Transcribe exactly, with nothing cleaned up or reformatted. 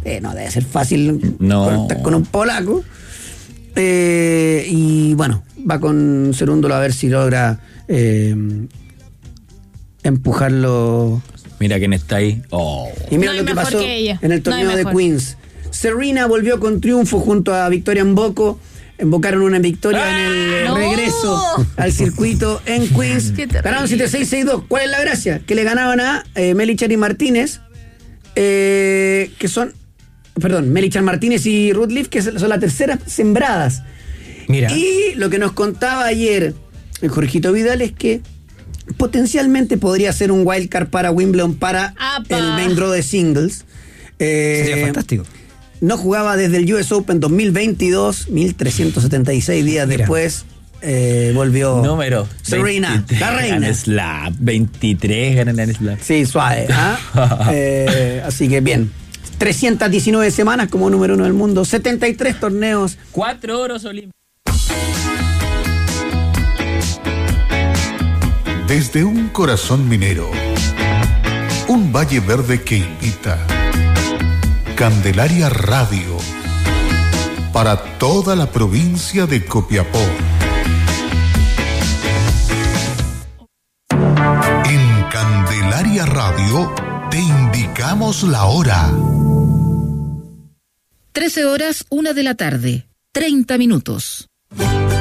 Eh, no debe ser fácil no. conectar con un polaco. Eh, y bueno, va con Cerúndolo a ver si logra eh, empujarlo. Mira quién está ahí. Oh. Y mira No lo que mejor pasó que en el torneo no de mejor. Queens. Serena volvió con triunfo junto a Victoria Mboco. Invocaron una victoria en el ¡No! regreso al circuito en Queens. Qué terrible. Ganaron siete seis, seis dos. ¿Cuál es la gracia? Que le ganaban a eh, Melichar y Martínez, eh, que son, perdón, Melichar Martínez y Ruth Leaf, que son las terceras sembradas. Mira. Y lo que nos contaba ayer el Jorgito Vidal es que potencialmente podría ser un wildcard para Wimbledon para ¡Apa! el main draw de singles. Eh, Sería fantástico. No jugaba desde el U S Open dos mil veintidós, mil trescientos setenta y seis días Mira. después eh, volvió Número. Serena, veintitrés, la reina. Grand Slam. veintitrés ganan Grand Slam. Sí, suave. ¿ah? eh, así que bien. trescientas diecinueve semanas como número uno del mundo, setenta y tres torneos. Cuatro oros olímpicos. Desde un corazón minero, un valle verde que invita. Candelaria Radio, para toda la provincia de Copiapó. En Candelaria Radio te indicamos la hora. trece horas, una de la tarde, treinta minutos.